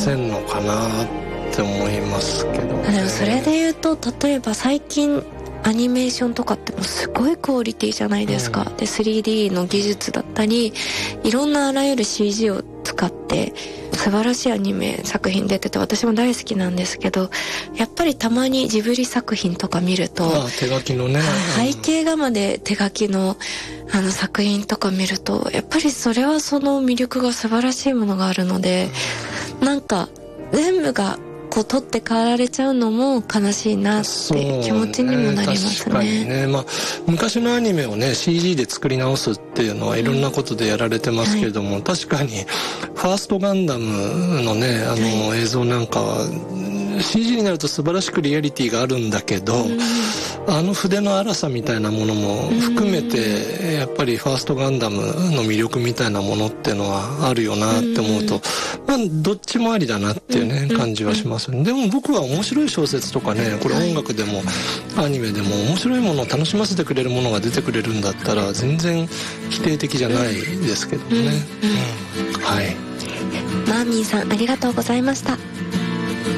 せんのかなって思いますけど、ね、 でもそれで言うと、例えば最近アニメーションとかってもうすごいクオリティじゃないですか、で 3D の技術だったりいろんなあらゆる CG を使って素晴らしいアニメ作品出てて、私も大好きなんですけど、やっぱりたまにジブリ作品とか見ると、 手書きのね、 背景画まで手書きの作品とか見ると、やっぱりそれはその魅力が素晴らしいものがあるので、なんか全部がこう取って代わられちゃうのも悲しいなって気持ちにもなりますね。 確かにね、昔のアニメをね CG で作り直すっていうのはいろんなことでやられてますけれども、確かにファーストガンダムのね映像なんかは CG になると素晴らしくリアリティがあるんだけど、筆の粗さみたいなものも含めてやっぱりファーストガンダムの魅力みたいなものっていうのはあるよなって思うと、どっちもありだなっていうね感じはします。でも僕は面白い小説とかね、これ音楽でもアニメでも面白いものを楽しませてくれるものが出てくれるんだったら全然否定的じゃないですけどね。はい。 マーミーさんありがとうございました。